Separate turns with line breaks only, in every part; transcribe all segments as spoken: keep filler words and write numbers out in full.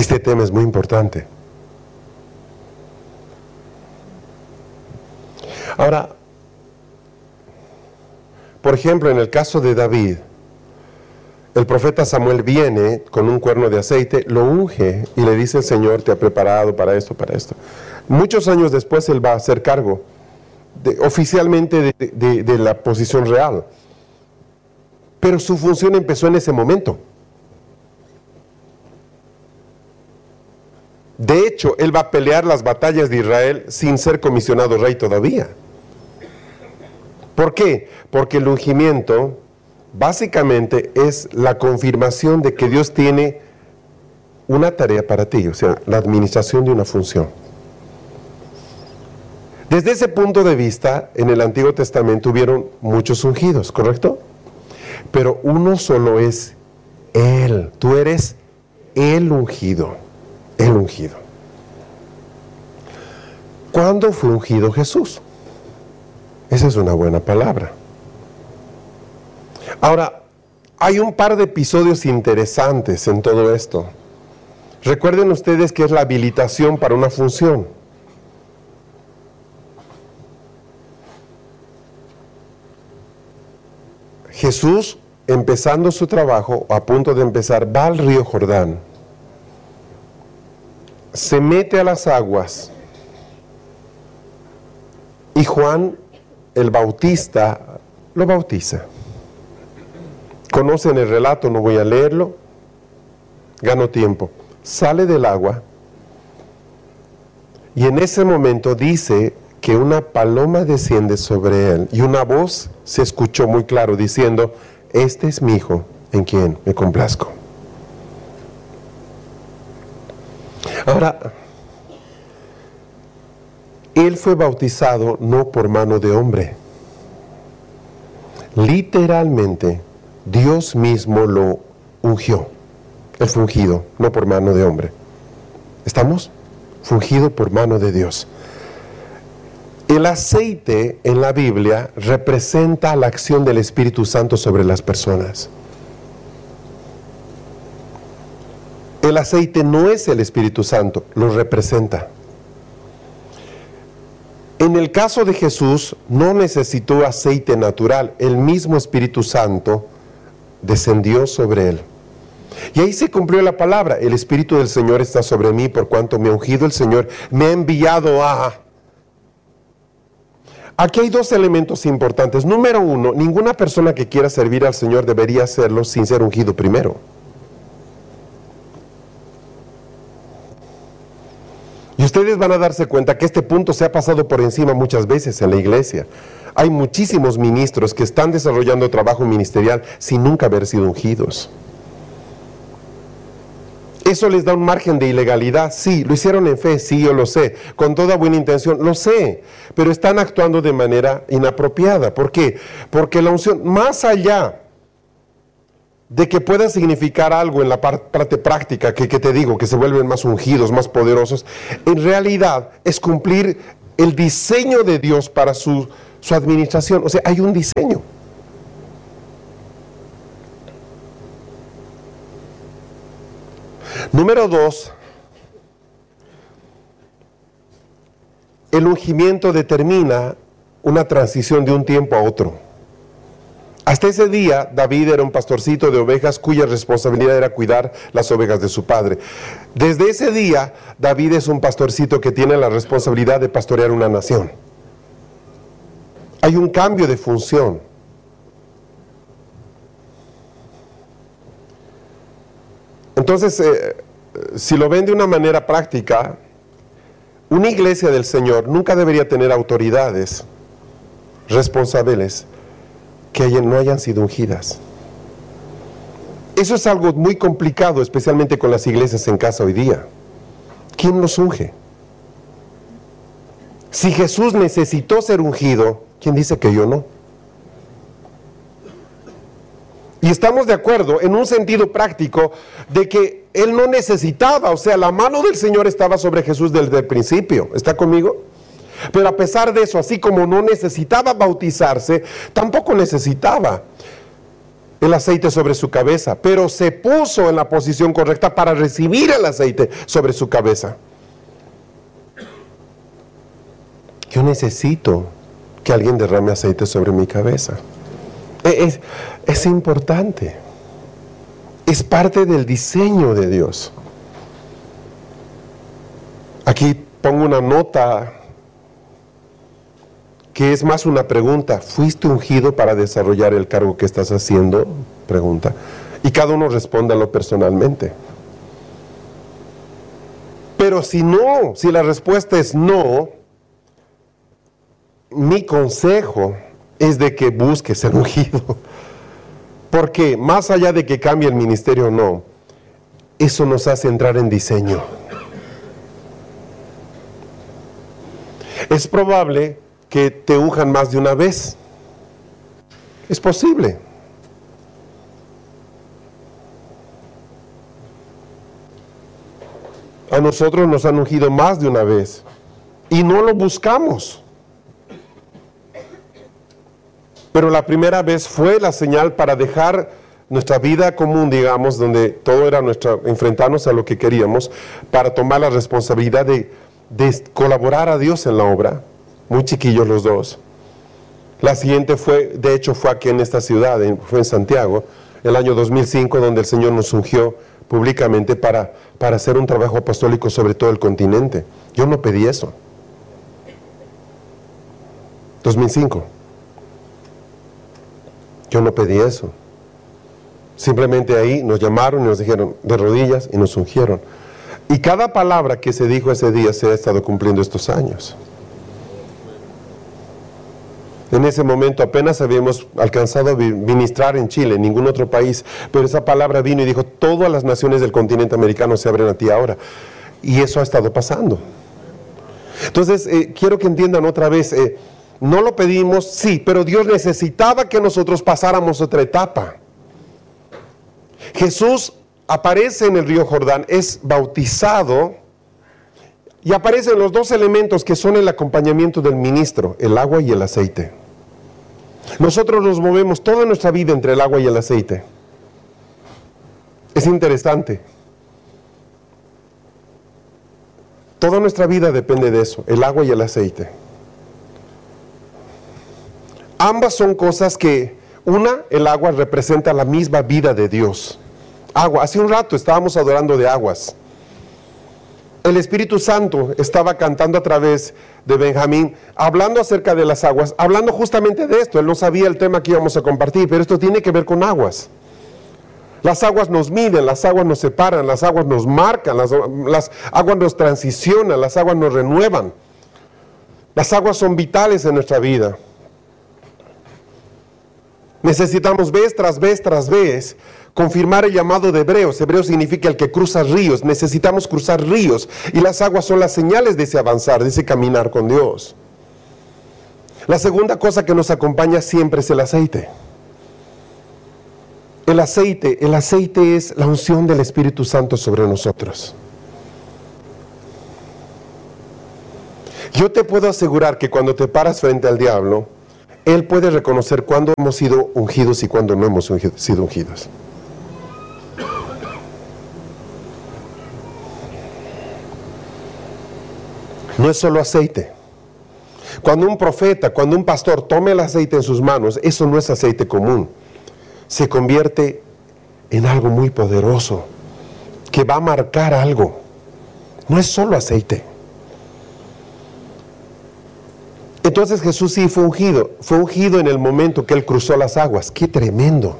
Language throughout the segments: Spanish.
Este tema es muy importante. Ahora, por ejemplo, en el caso de David, el profeta Samuel viene con un cuerno de aceite, lo unge y le dice: el Señor te ha preparado para esto, para esto. Muchos años después él va a hacer cargo de, oficialmente de, de, de la posición real. Pero su función empezó en ese momento. De hecho, él va a pelear las batallas de Israel sin ser comisionado rey todavía. ¿Por qué? Porque el ungimiento básicamente es la confirmación de que Dios tiene una tarea para ti, o sea, la administración de una función. Desde ese punto de vista, en el Antiguo Testamento hubieron muchos ungidos, ¿correcto? Pero uno solo es Él. Tú eres el ungido, el ungido. ¿Cuándo fue ungido Jesús? Esa es una buena palabra. Ahora, hay un par de episodios interesantes en todo esto. Recuerden ustedes que es la habilitación para una función. Jesús, empezando su trabajo, a punto de empezar, va al río Jordán, se mete a las aguas, y Juan, el Bautista, lo bautiza. Conocen el relato, no voy a leerlo, gano tiempo. Sale del agua, y en ese momento dice que una paloma desciende sobre él, y una voz se escuchó muy claro diciendo: este es mi hijo, en quien me complazco. Ahora, él fue bautizado no por mano de hombre. Literalmente, Dios mismo lo ungió. Él fue ungido, no por mano de hombre. ¿Estamos? Fungido por mano de Dios. El aceite en la Biblia representa la acción del Espíritu Santo sobre las personas. El aceite no es el Espíritu Santo, lo representa. En el caso de Jesús, no necesitó aceite natural, el mismo Espíritu Santo descendió sobre él. Y ahí se cumplió la palabra: el Espíritu del Señor está sobre mí, por cuanto me ha ungido el Señor, me ha enviado a... Aquí hay dos elementos importantes. Número uno, ninguna persona que quiera servir al Señor debería hacerlo sin ser ungido primero. Y ustedes van a darse cuenta que este punto se ha pasado por encima muchas veces en la iglesia. Hay muchísimos ministros que están desarrollando trabajo ministerial sin nunca haber sido ungidos. ¿Eso les da un margen de ilegalidad? Sí. ¿Lo hicieron en fe? Sí, yo lo sé. Con toda buena intención, lo sé. Pero están actuando de manera inapropiada. ¿Por qué? Porque la unción, más allá de que pueda significar algo en la parte práctica, que, que te digo, que se vuelven más ungidos, más poderosos, en realidad es cumplir el diseño de Dios para su, su administración. O sea, hay un diseño. Número dos, el ungimiento determina una transición de un tiempo a otro. Hasta ese día, David era un pastorcito de ovejas cuya responsabilidad era cuidar las ovejas de su padre. Desde ese día, David es un pastorcito que tiene la responsabilidad de pastorear una nación. Hay un cambio de función. Entonces, eh, si lo ven de una manera práctica, una iglesia del Señor nunca debería tener autoridades responsables que no hayan sido ungidas. Eso es algo muy complicado, especialmente con las iglesias en casa hoy día. ¿Quién los unge? Si Jesús necesitó ser ungido, ¿quién dice que yo no? Y estamos de acuerdo en un sentido práctico de que Él no necesitaba, o sea, la mano del Señor estaba sobre Jesús desde el principio. ¿Está conmigo? Pero a pesar de eso, así como no necesitaba bautizarse, tampoco necesitaba el aceite sobre su cabeza, pero se puso en la posición correcta para recibir el aceite sobre su cabeza. Yo necesito que alguien derrame aceite sobre mi cabeza. Es, es importante. Es parte del diseño de Dios. Aquí pongo una nota que es más una pregunta. ¿Fuiste ungido para desarrollar el cargo que estás haciendo? Pregunta. Y cada uno respóndalo personalmente. Pero si no, si la respuesta es no, mi consejo es de que busques ser ungido. Porque más allá de que cambie el ministerio o no, eso nos hace entrar en diseño. Es probable que te unjan más de una vez. Es posible. A nosotros nos han ungido más de una vez y no lo buscamos. Pero la primera vez fue la señal para dejar nuestra vida común, digamos, donde todo era nuestra, enfrentarnos a lo que queríamos, para tomar la responsabilidad de, de colaborar a Dios en la obra. Muy chiquillos los dos. La siguiente fue, de hecho fue aquí en esta ciudad, en, fue en Santiago, el año dos mil cinco, donde el Señor nos ungió públicamente para, para hacer un trabajo apostólico sobre todo el continente. Yo no pedí eso. dos mil cinco. Yo no pedí eso. Simplemente ahí nos llamaron y nos dijeron de rodillas y nos ungieron. Y cada palabra que se dijo ese día se ha estado cumpliendo estos años. En ese momento apenas habíamos alcanzado a ministrar en Chile, en ningún otro país, pero esa palabra vino y dijo, todas las naciones del continente americano se abren a ti ahora. Y eso ha estado pasando. Entonces, eh, quiero que entiendan otra vez, eh, no lo pedimos, sí, pero Dios necesitaba que nosotros pasáramos otra etapa. Jesús aparece en el río Jordán, es bautizado, y aparecen los dos elementos que son el acompañamiento del ministro, el agua y el aceite. Nosotros nos movemos toda nuestra vida entre el agua y el aceite. Es interesante. Toda nuestra vida depende de eso, el agua y el aceite. Ambas son cosas que, una, el agua representa la misma vida de Dios. Agua, hace un rato estábamos adorando de aguas. El Espíritu Santo estaba cantando a través de Benjamín, hablando acerca de las aguas, hablando justamente de esto. Él no sabía el tema que íbamos a compartir, pero esto tiene que ver con aguas. Las aguas nos miden, las aguas nos separan, las aguas nos marcan, las, las aguas nos transicionan, las aguas nos renuevan. Las aguas son vitales en nuestra vida. Necesitamos vez tras vez tras vez confirmar el llamado de Hebreos. Hebreo significa el que cruza ríos. Necesitamos cruzar ríos y las aguas son las señales de ese avanzar, de ese caminar con Dios. La segunda cosa que nos acompaña siempre es el aceite. El aceite, el aceite es la unción del Espíritu Santo sobre nosotros. Yo te puedo asegurar que cuando te paras frente al diablo, él puede reconocer cuándo hemos sido ungidos y cuándo no hemos ungido, sido ungidos. No es solo aceite. Cuando un profeta, cuando un pastor tome el aceite en sus manos, eso no es aceite común. Se convierte en algo muy poderoso, que va a marcar algo. No es solo aceite. Entonces Jesús sí fue ungido, fue ungido en el momento que Él cruzó las aguas. ¡Qué tremendo!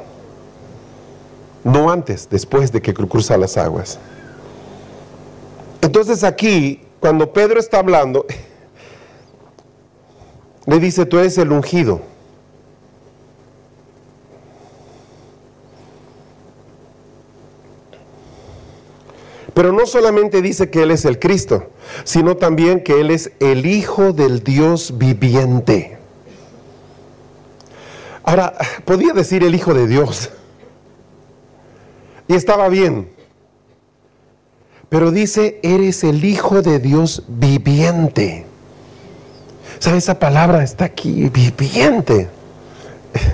No antes, después de que cruza las aguas. Entonces aquí, cuando Pedro está hablando, le dice, tú eres el ungido. Pero no solamente dice que Él es el Cristo, sino también que Él es el Hijo del Dios viviente. Ahora, podía decir el Hijo de Dios, y estaba bien, pero dice, eres el Hijo de Dios viviente. ¿Sabe? Esa palabra está aquí, viviente.